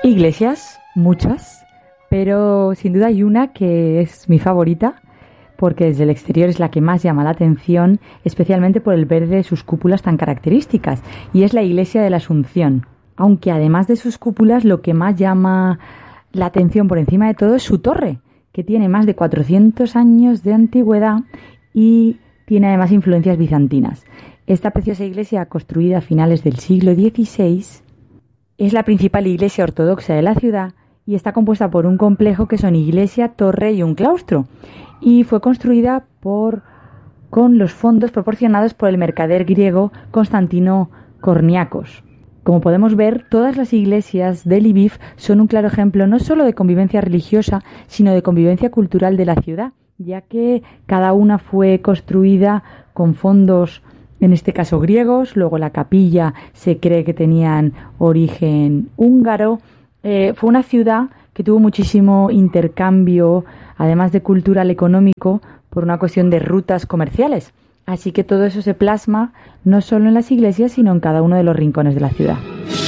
Iglesias, muchas, pero sin duda hay una que es mi favorita porque desde el exterior es la que más llama la atención, especialmente por el verde de sus cúpulas tan características, y es la Iglesia de la Asunción. Aunque además de sus cúpulas, lo que más llama la atención por encima de todo es su torre, que tiene más de 400 años de antigüedad y tiene además influencias bizantinas. Esta preciosa iglesia, construida a finales del siglo XVI, es la principal iglesia ortodoxa de la ciudad y está compuesta por un complejo que son iglesia, torre y un claustro. Y fue construida con los fondos proporcionados por el mercader griego Constantino Korniakos. Como podemos ver, todas las iglesias de Lviv son un claro ejemplo no solo de convivencia religiosa, sino de convivencia cultural de la ciudad, ya que cada una fue construida con fondos, en este caso griegos. Luego la capilla se cree que tenían origen húngaro. Fue una ciudad que tuvo muchísimo intercambio, además de cultural económico, por una cuestión de rutas comerciales. Así que todo eso se plasma no solo en las iglesias, sino en cada uno de los rincones de la ciudad.